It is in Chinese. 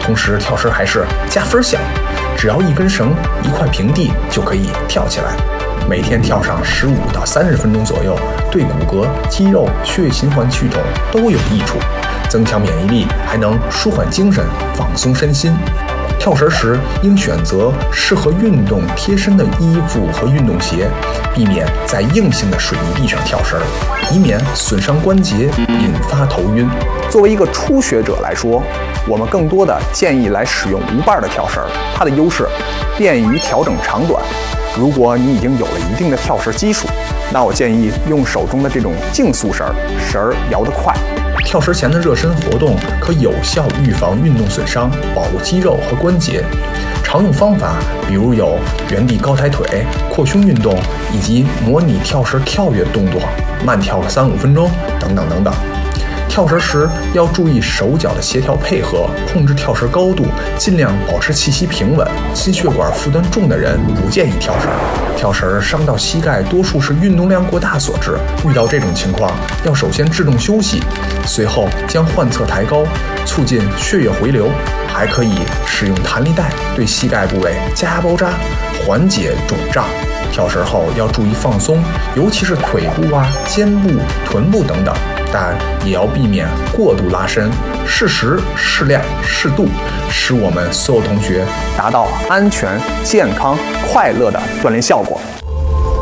同时跳绳还是加分项，只要一根绳、一块平地就可以跳起来。每天跳上15到30分钟左右，对骨骼、肌肉、血液循环系统都有益处，增强免疫力，还能舒缓精神、放松身心。跳绳时应选择适合运动贴身的衣服和运动鞋，避免在硬性的水泥地上跳绳，以免损伤关节，引发头晕。作为一个初学者来说，我们更多的建议来使用无伴的跳绳，它的优势便于调整长短。如果你已经有了一定的跳绳基础，那我建议用手中的这种竞速绳，绳儿摇得快。跳绳前的热身活动可有效预防运动损伤，保护肌肉和关节。常用方法比如有原地高抬腿、扩胸运动，以及模拟跳绳跳跃动作，慢跳个3-5分钟等等等等。跳绳时要注意手脚的协调配合，控制跳绳高度，尽量保持气息平稳。心血管负担重的人不建议跳绳。跳绳伤到膝盖，多数是运动量过大所致。遇到这种情况，要首先制动休息，随后将患侧抬高，促进血液回流。还可以使用弹力带对膝盖部位加压包扎，缓解肿胀。跳绳后要注意放松，尤其是腿部肩部、臀部等等，但也要避免过度拉伸，适时、适量、适度，使我们所有同学达到安全、健康、快乐的锻炼效果。